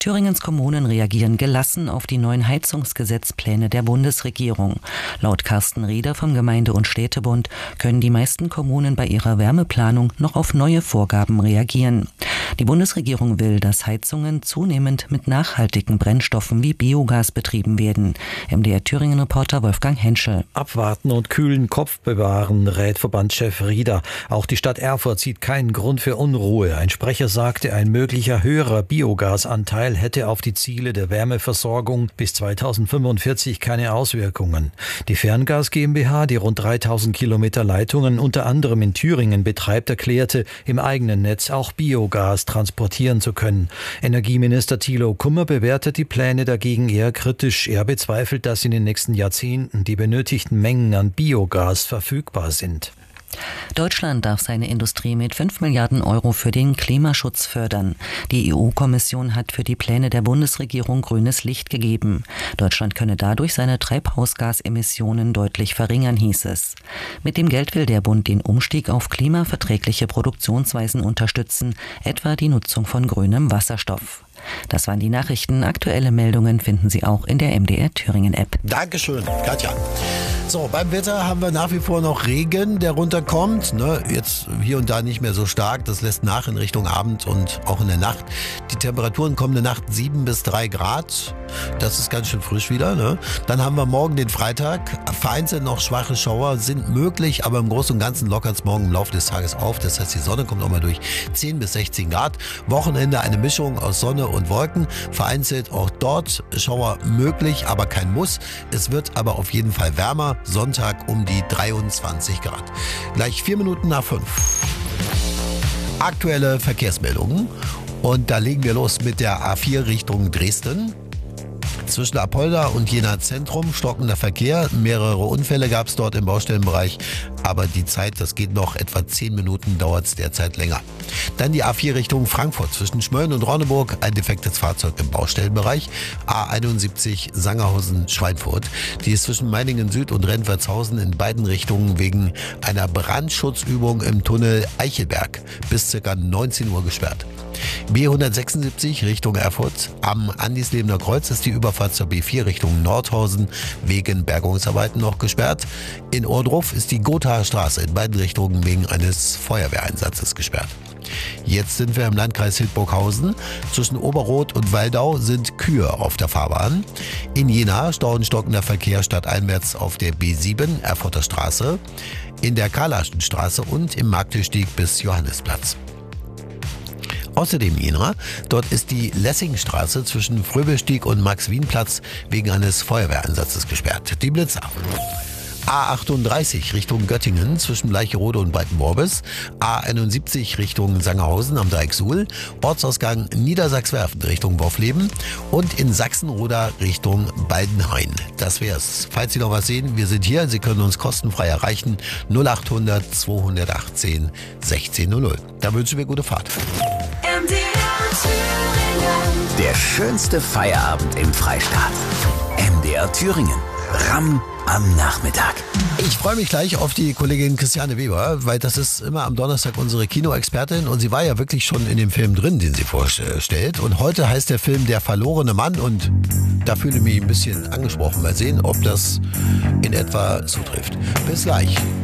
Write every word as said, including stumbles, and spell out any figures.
Thüringens Kommunen reagieren gelassen auf die neuen Heizungsgesetzpläne der Bundesregierung. Laut Carsten Rieder vom Gemeinde- und Städtebund können die meisten Kommunen bei ihrer Wärmeplanung noch auf neue Vorgaben reagieren. Die Bundesregierung will, dass Heizungen zunehmend mit nachhaltigen Brennstoffen wie Biogas betrieben werden. M D R Thüringen-Reporter Wolfgang Henschel. Abwarten und kühlen Kopf bewahren, rät Verbandschef Rieder. Auch die Stadt Erfurt sieht keinen Grund für Unruhe. Ein Sprecher sagte, ein möglicher höherer Biogasanteil hätte auf die Ziele der Wärmeversorgung bis zweitausendfünfundvierzig keine Auswirkungen. Die Ferngas GmbH, die rund dreitausend Kilometer Leitungen unter anderem in Thüringen betreibt, erklärte, im eigenen Netz auch Biogas transportieren zu können. Energieminister Thilo Kummer bewertet die Pläne dagegen eher kritisch. Er bezweifelt, dass in den nächsten Jahrzehnten die benötigten Mengen an Biogas verfügbar sind. Deutschland darf seine Industrie mit fünf Milliarden Euro für den Klimaschutz fördern. Die E U-Kommission hat für die Pläne der Bundesregierung grünes Licht gegeben. Deutschland könne dadurch seine Treibhausgasemissionen deutlich verringern, hieß es. Mit dem Geld will der Bund den Umstieg auf klimaverträgliche Produktionsweisen unterstützen, etwa die Nutzung von grünem Wasserstoff. Das waren die Nachrichten. Aktuelle Meldungen finden Sie auch in der M D R Thüringen App. Dankeschön, Katja. So, beim Wetter haben wir nach wie vor noch Regen, der runterkommt. Ne, jetzt hier und da nicht mehr so stark. Das lässt nach in Richtung Abend und auch in der Nacht. Die Temperaturen kommende Nacht sieben bis drei Grad. Das ist ganz schön frisch wieder. Ne? Dann haben wir morgen den Freitag. Vereinzelt noch schwache Schauer sind möglich, aber im Großen und Ganzen lockert es morgen im Laufe des Tages auf. Das heißt, die Sonne kommt auch mal durch zehn bis sechzehn Grad. Wochenende eine Mischung aus Sonne und Wolken. Vereinzelt auch dort Schauer möglich, aber kein Muss. Es wird aber auf jeden Fall wärmer. Sonntag um die dreiundzwanzig Grad. Gleich vier Minuten nach fünf. Aktuelle Verkehrsmeldungen. Und da legen wir los mit der A vier Richtung Dresden. Zwischen Apolda und Jena Zentrum stockender Verkehr. Mehrere Unfälle gab es dort im Baustellenbereich. Aber die Zeit, das geht noch etwa zehn Minuten, dauert es derzeit länger. Dann die A vier Richtung Frankfurt. Zwischen Schmölln und Ronneburg ein defektes Fahrzeug im Baustellenbereich. A einundsiebzig Sangerhausen-Schweinfurt. Die ist zwischen Meiningen Süd und Rentwertshausen in beiden Richtungen wegen einer Brandschutzübung im Tunnel Eichelberg bis ca. neunzehn Uhr gesperrt. B hundertsechsundsiebzig Richtung Erfurt. Am Andislebener Kreuz ist die Überfahrt zur B vier Richtung Nordhausen wegen Bergungsarbeiten noch gesperrt. In Ohrdruf ist die Gothaer Straße in beiden Richtungen wegen eines Feuerwehreinsatzes gesperrt. Jetzt sind wir im Landkreis Hildburghausen. Zwischen Oberroth und Waldau sind Kühe auf der Fahrbahn. In Jena stauenstockender Verkehr stadteinwärts auf der B sieben Erfurter Straße, in der Karl-Aschen-Straße und im Marktsteg bis Johannesplatz. Außerdem Jena, dort ist die Lessingstraße zwischen Fröbelstieg und Max-Wien-Platz wegen eines Feuerwehreinsatzes gesperrt. Die Blitzer. A achtunddreißig Richtung Göttingen zwischen Bleicherode und Breitenmorbis, A einundsiebzig Richtung Sangerhausen am Dreieck Suhl, Ortsausgang Niedersachswerfen Richtung Worfleben und in Sachsenroda Richtung Baldenhain. Das wär's. Falls Sie noch was sehen, wir sind hier, Sie können uns kostenfrei erreichen, null achthundert zweihundertachtzehn sechzehn null null. Da wünschen wir gute Fahrt. Der schönste Feierabend im Freistaat. M D R Thüringen. Ramm am Nachmittag. Ich freue mich gleich auf die Kollegin Christiane Weber, weil das ist immer am Donnerstag unsere Kinoexpertin und sie war ja wirklich schon in dem Film drin, den sie vorstellt. Und heute heißt der Film Der verlorene Mann und da fühle ich mich ein bisschen angesprochen. Mal sehen, ob das in etwa zutrifft. Bis gleich.